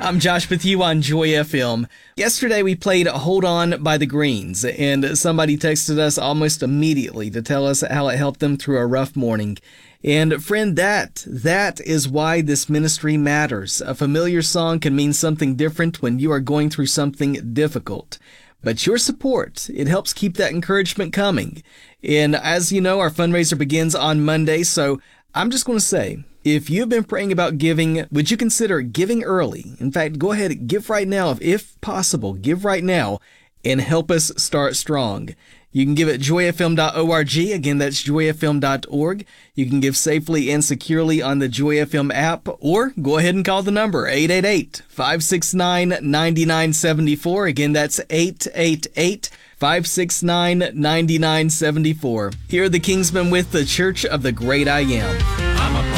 I'm Josh with you on Joy FM. Yesterday we played Hold On by the Greens, and somebody texted us almost immediately to tell us how it helped them through a rough morning. And friend, that is why this ministry matters. A familiar song can mean something different when you are going through something difficult. But your support, it helps keep that encouragement coming. And as you know, our fundraiser begins on Monday, so I'm just going to say, if you've been praying about giving, would you consider giving early? In fact, go ahead and give right now. If possible, give right now and help us start strong. You can give at joyfm.org. Again, that's joyfm.org. You can give safely and securely on the Joy FM app, or go ahead and call the number 888-569-9974. Again, that's 888-569-9974. Here are the Kingsmen with the Church of the Great I Am.